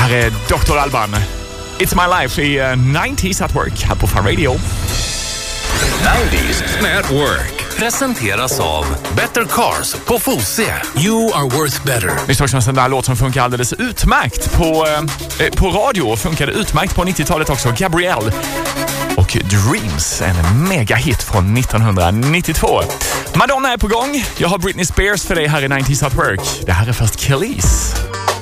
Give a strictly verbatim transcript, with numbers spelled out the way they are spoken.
Här är doktor Alban. It's My Life i uh, nittiotalet at Work här på Fun Radio. nittiotalet at Work presenteras av Better Cars på Fosie. You are worth better. Visst också en sån där låt som funkar alldeles utmärkt på, eh, på radio och funkade utmärkt på nittiotalet också. Gabrielle och Dreams, en megahit från nittonhundranittiotvå. Madonna är på gång. Jag har Britney Spears för dig här i nittiotalet at Work. Det här är först Kelis.